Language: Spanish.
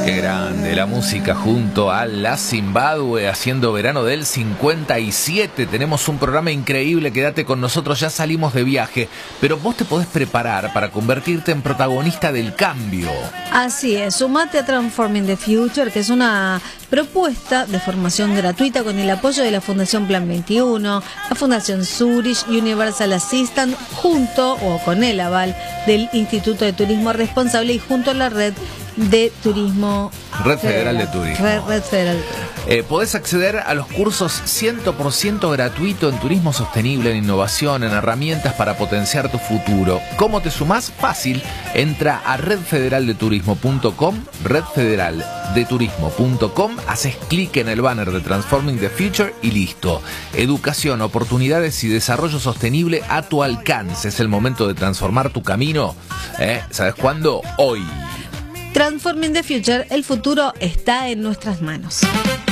Qué grande la música junto a la Zimbabue haciendo verano del 57. Tenemos un programa increíble, quédate con nosotros, ya salimos de viaje, pero vos te podés preparar para convertirte en protagonista del cambio. Así es, sumate a Transforming the Future, que es una propuesta de formación gratuita con el apoyo de la Fundación Plan 21, la Fundación Zurich Universal Assistance, junto o con el aval del Instituto de Turismo Responsable y junto a la Red de Turismo Red Federal de Turismo. Red Federal. Podés acceder a los cursos 100% gratuito en turismo sostenible, en innovación, en herramientas para potenciar tu futuro. ¿Cómo te sumás? Fácil. Entra a redfederaldeturismo.com, redfederaldeturismo.com, haces clic en el banner de Transforming the Future y listo. Educación, oportunidades y desarrollo sostenible a tu alcance. Es el momento de transformar tu camino. ¿Sabes cuándo? Hoy. Transforming the Future, el futuro está en nuestras manos.